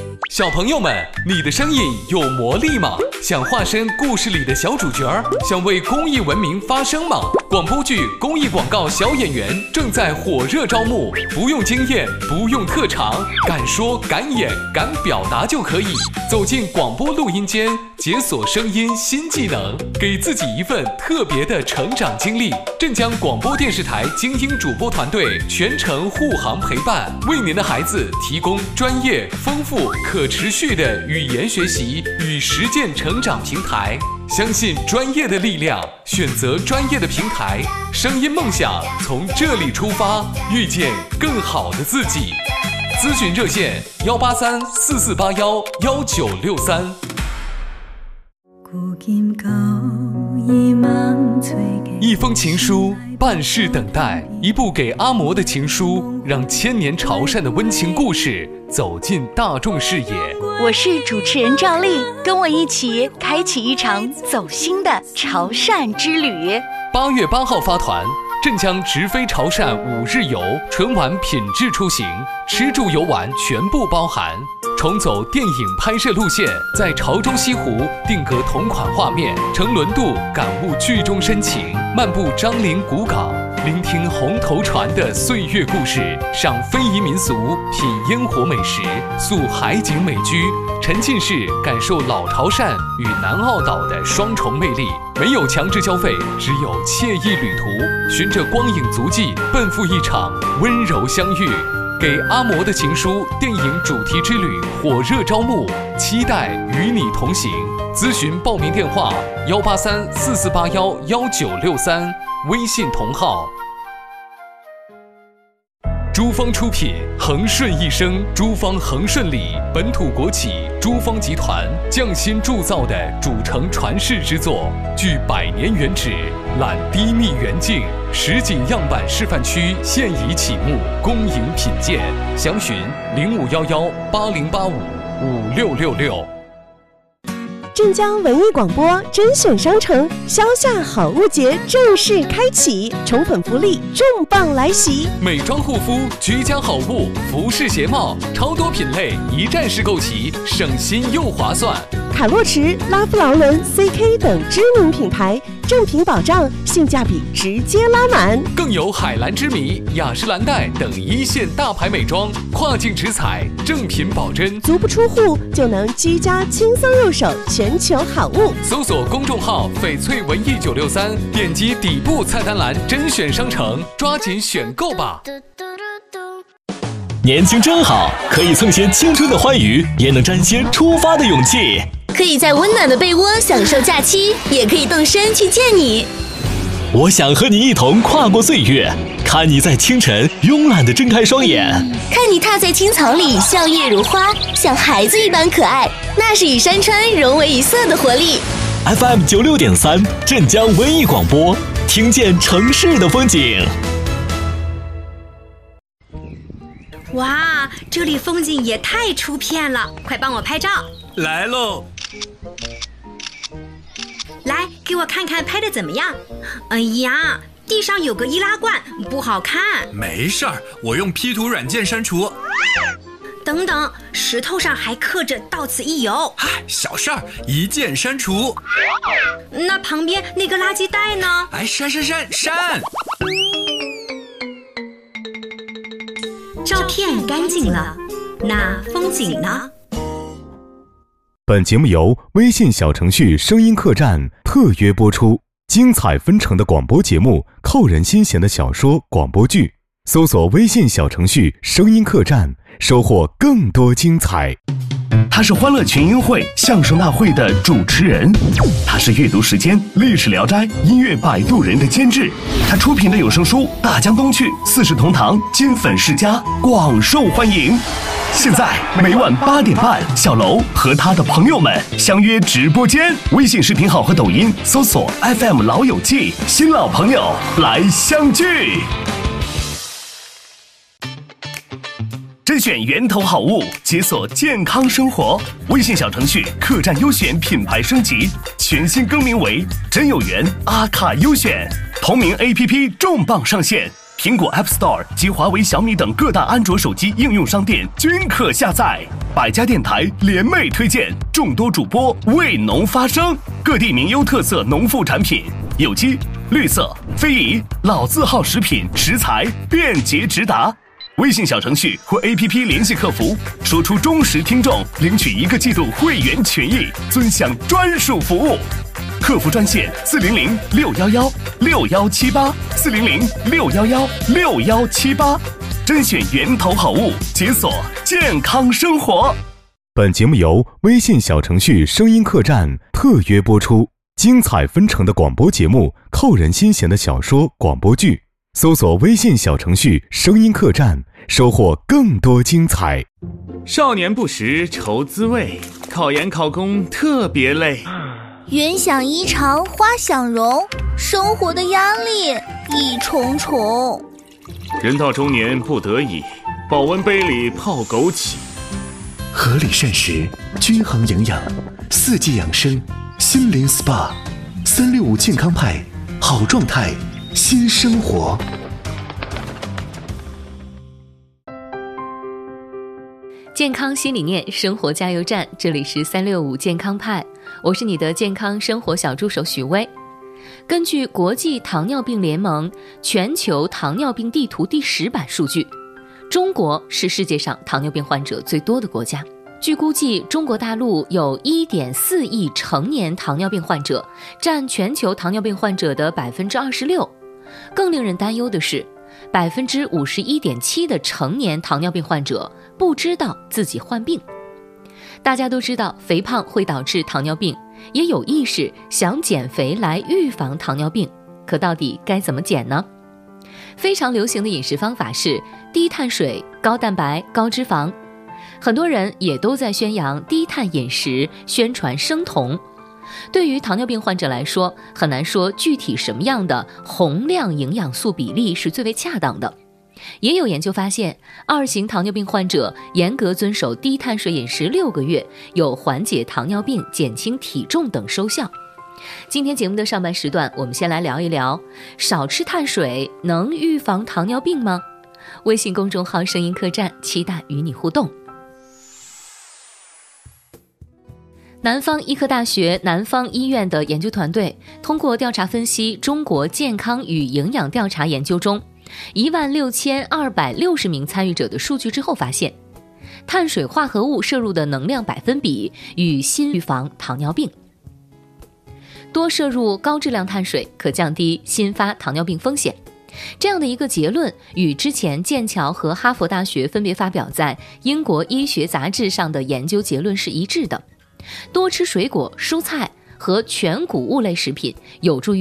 小朋友们，你的声音有魔力吗？想化身故事里的小主角，想为公益文明发声吗？广播剧、公益广告小演员正在火热招募，不用经验，不用特长，敢说敢演敢表达就可以。走进广播录音间，解锁声音新技能，给自己一份特别的成长经历。镇江广播电视台精英主播团队全程护航陪伴，为您的孩子提供专业、丰富、可持续的语言学习与实践成长平台。相信专业的力量，选择专业的平台，声音梦想从这里出发，遇见更好的自己。咨询热线18344811963。一封情书，半世等待，一部给阿嬷的情书，让千年潮汕的温情故事走进大众视野。 我是主持人赵丽，跟我一起开启一场走心的潮汕之旅。 8月8号发团，镇江直飞潮汕5日游，纯玩品质出行，吃住游玩全部包含。重走电影拍摄路线，在潮州西湖定格同款画面，乘轮渡感悟剧中深情，漫步樟林古港，聆听红头船的岁月故事，赏非遗民俗，品烟火美食，宿海景美居，沉浸式感受老潮汕与南澳岛的双重魅力。没有强制消费，只有惬意旅途，循着光影足迹，奔赴一场温柔相遇。给阿嬷的情书电影主题之旅火热招募，期待与你同行。咨询报名电话18344811963，微信同号。珠芳出品，恒顺一生，珠芳恒顺里本土国企珠芳集团匠心铸造的主城传世之作，具100年原址，揽低密远近，实景样板示范区现已启幕，恭迎品鉴。详询051180855666。 镇江文艺广播甄选商城销夏好物节正式开启，宠粉福利重磅来袭！ 美妆护肤、居家好物、服饰鞋帽，超多品类一站式购齐，省心又划算。 卡洛驰、拉夫劳伦、CK 等知名品牌，正品保障，性价比直接拉满。 更有海蓝之谜、雅诗兰黛等一线大牌美妆，跨境直采，正品保真， 足不出户就能居家轻松入手全球好物。 搜索公众号翡翠文艺963，点击底部菜单栏甄选商城，抓紧选购吧。 年轻真好，可以蹭些青春的欢愉，也能沾些出发的勇气。 可以在温暖的被窝享受假期，也可以动身去见你。 我想和你一同跨过岁月，看你在清晨慵懒地睁开双眼， 看你踏在青草里笑靥如花，像孩子一般可爱，那是与山川融为一色的活力。 FM 96.3镇江文艺广播，听见城市的风景。 哇，这里风景也太出片了，快帮我拍照。 来喽！ 来，给我看看拍的怎么样？哎呀，地上有个易拉罐，不好看。 没事儿，我用 P 图软件删除。 等等，石头上还刻着到此一游。 小事儿，一键删除。 那旁边那个垃圾袋呢？ 删！ 照片干净了，那风景呢？ 本节目由微信小程序声音客栈特约播出，精彩纷呈的广播节目，扣人心弦的小说广播剧，搜索微信小程序声音客栈，收获更多精彩。 他是欢乐群英会相声大会的主持人，他是阅读时间历史聊斋音乐摆渡人的监制，他出品的有声书《大江东去》四世同堂金粉世家广受欢迎。现在每晚8点半，小楼和他的朋友们相约直播间，微信视频号和抖音搜索 FM 老友记，新老朋友来相聚。甄选源头好物，解锁健康生活。微信小程序客栈优选品牌升级，全新更名为真有缘阿卡优选，同名 APP 重磅上线，苹果 App Store 及华为、小米等各大安卓手机应用商店均可下载。 ，100家电台联袂推荐，众多主播为农发声，各地名优特色农副产品，有机、绿色、非遗、老字号食品食材便捷直达。微信小程序或 APP 联系客服，说出忠实听众，领取1个季度会员权益，尊享专属服务。客服专线400-611-6178，400-611-6178，甄选源头好物，解锁健康生活。 本节目由微信小程序声音客栈特约播出，精彩纷呈的广播节目，扣人心弦的小说广播剧，搜索微信小程序声音客栈，收获更多精彩。 少年不识愁滋味，考研考公特别累。 云想衣裳花想容，生活的压力一重重。 人到中年不得已，保温杯里泡枸杞。 合理膳食，均衡营养，四季养生，心灵 SPA，365健康派，好状态，新生活。 健康新理念，生活加油站，这里是365健康派，我是你的健康生活小助手许巍。根据国际糖尿病联盟全球糖尿病地图第10版数据，中国是世界上糖尿病患者最多的国家。据估计，中国大陆有 1.4 亿成年糖尿病患者，占全球糖尿病患者的 26%。更令人担忧的是， 51.7% 的成年糖尿病患者不知道自己患病。大家都知道肥胖会导致糖尿病，也有意识想减肥来预防糖尿病，可到底该怎么减呢？非常流行的饮食方法是低碳水、高蛋白、高脂肪，很多人也都在宣扬低碳饮食，宣传生酮。对于糖尿病患者来说，很难说具体什么样的宏量营养素比例是最为恰当的。也有研究发现，2型糖尿病患者严格遵守低碳水饮食6个月，有缓解糖尿病、减轻体重等收效。今天节目的上半时段，我们先来聊一聊，少吃碳水能预防糖尿病吗？微信公众号声音客栈，期待与你互动。南方医科大学南方医院的研究团队通过调查分析中国健康与营养调查研究中16260名参与者的数据之后发现，碳水化合物摄入的能量百分比与新预防糖尿病。多摄入高质量碳水可降低新发糖尿病风险。这样的一个结论与之前剑桥和哈佛大学分别发表在英国医学杂志上的研究结论是一致的。多吃水果、蔬菜和全谷物类食品有助于